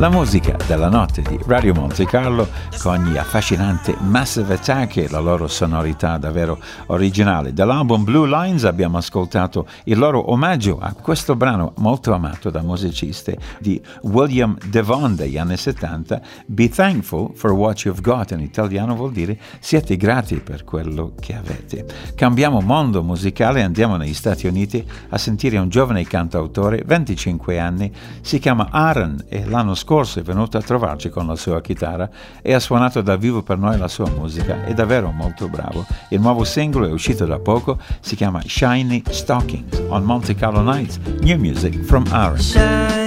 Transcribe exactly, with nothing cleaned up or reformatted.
La musica della notte di Radio Monte Carlo con gli affascinanti Massive Attack e la loro sonorità davvero originale. Dall'album Blue Lines abbiamo ascoltato il loro omaggio a questo brano molto amato da musicisti di William Devon degli anni settanta, Be Thankful for What You've Got, in italiano vuol dire siete grati per quello che avete. Cambiamo mondo musicale e andiamo negli Stati Uniti a sentire un giovane cantautore, venticinque anni, si chiama Aaron e l'anno scorso è venuto a trovarci con la sua chitarra e ha suonato dal vivo per noi la sua musica, è davvero molto bravo. Il nuovo singolo è uscito da poco, si chiama Shiny Stockings on Monte Carlo Nights, new music from Aaron.